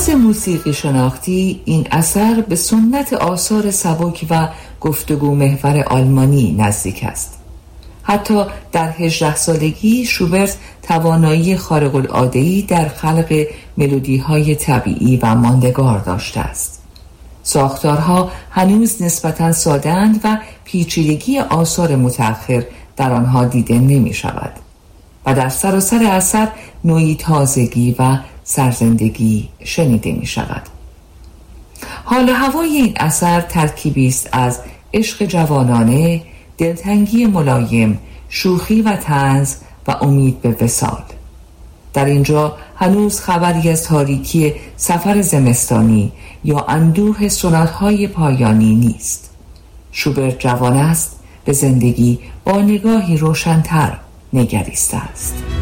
لحاظ موسیقی شناختی این اثر به سنت آثار سبک و گفتگو محور آلمانی نزدیک است. حتی در 18 سالگی شوبرت توانایی خارق العاده‌ای در خلق ملودی‌های طبیعی و ماندگار داشته است. ساختارها هنوز نسبتاً ساده‌اند و پیچیدگی آثار متأخر در آنها دیده نمی شود و در سراسر اثر نوعی تازگی و سرزندگی شنیده می شود. حال و هوای این اثر ترکیبی است از عشق جوانانه، دلتنگی ملایم، شوخی و طنز و امید به وصال. در اینجا هنوز خبری از تاریکی سفر زمستانی یا اندوه سونات‌های پایانی نیست. شوبرت جوان است، به زندگی با نگاهی روشن‌تر نگریسته است.